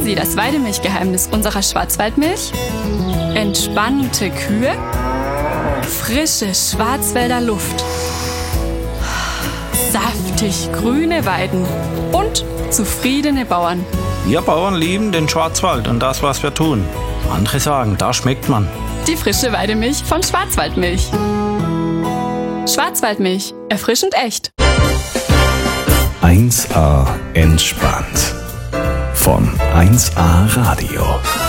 Sie das Weidemilchgeheimnis unserer Schwarzwaldmilch? Entspannte Kühe, frische Schwarzwälder Luft, saftig grüne Weiden und zufriedene Bauern. Wir Bauern lieben den Schwarzwald und das, was wir tun. Andere sagen, da schmeckt man. Die frische Weidemilch von Schwarzwaldmilch. Schwarzwaldmilch, erfrischend echt. 1A entspannt. Von 1A Radio.